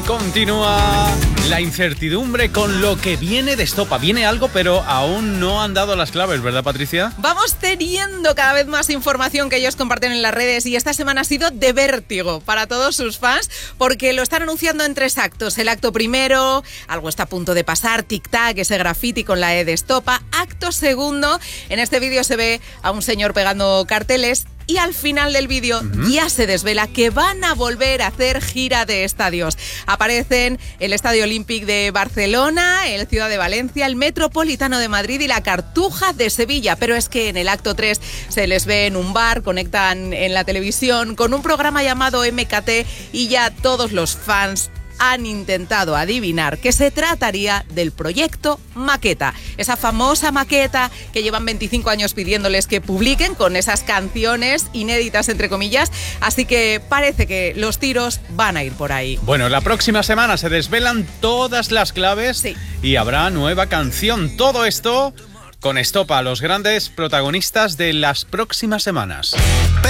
Continúa la incertidumbre con lo que viene de Estopa. Viene algo, pero aún no han dado las claves, ¿verdad, Patricia? Vamos teniendo cada vez más información que ellos comparten en las redes y esta semana ha sido de vértigo para todos sus fans porque lo están anunciando en 3 actos. El acto primero, algo está a punto de pasar, tic-tac, ese graffiti con la E de Estopa. Acto segundo, en este vídeo se ve a un señor pegando carteles. Y al final del vídeo ya se desvela que van a volver a hacer gira de estadios. Aparecen el Estadio Olímpic de Barcelona, el Ciudad de Valencia, el Metropolitano de Madrid y la Cartuja de Sevilla. Pero es que en el acto 3 se les ve en un bar, conectan en la televisión con un programa llamado MKT y ya todos los fans han intentado adivinar que se trataría del proyecto Maqueta, esa famosa maqueta que llevan 25 años pidiéndoles que publiquen con esas canciones inéditas, entre comillas, así que parece que los tiros van a ir por ahí. Bueno, la próxima semana se desvelan todas las claves y habrá nueva canción. Todo esto con Estopa, los grandes protagonistas de las próximas semanas.